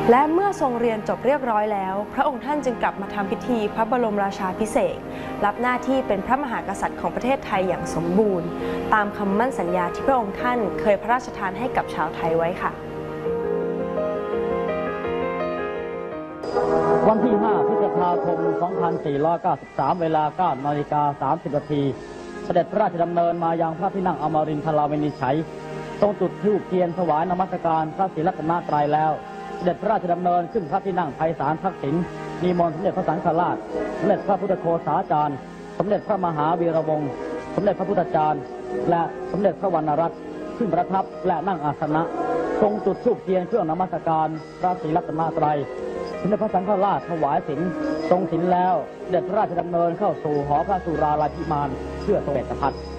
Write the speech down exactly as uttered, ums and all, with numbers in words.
และเมื่อทรงเรียนจบเรียบร้อยแล้วพระองค์ท่านจึงกลับมาทำพิธีพระบรมราชาภิเษกรับหน้าที่เป็นพระมหากษัตริย์ของประเทศไทยอย่างสมบูรณ์ตามคำมั่นสัญญาที่พระองค์ท่านเคยพระราชทานให้กับชาวไทยไว้ค่ะวันที่ห้าพฤษภาคมสองพันสี่ร้อยเก้าสิบสามเวลาเก้านาฬิกาสามสิบนาทีเสด็จพระราชดำเนินมายังพระที่นั่งอมรินทราวินิจฉัยทรงจุดธูปเทียนถวายนมัสการพระศรีรัตนตรัยแล้วเสด็จพระราชดำเนินขึ้นพระที่นั่งไพศาลทักษิณนิมนต์สมเด็จพระสังฆราชสมเด็จพระพุทธโฆษาจารย์สมเด็จพระมหาวีระวงศ์สมเด็จพระพุทธจารย์และสมเด็จพระวรรณรัตน์ขึ้นประทับและนั่งอาสนะทรงจุดธูปเทียนเครื่องนมัสการพระศรีรัตนตรัยสมเด็จพระสังฆราชถวายศีลทรงศีลแล้วเสด็จพระราชดำเนินเข้าสู่หอพระสุราลัยพิมานเพื่อทรงเอกพัฒน์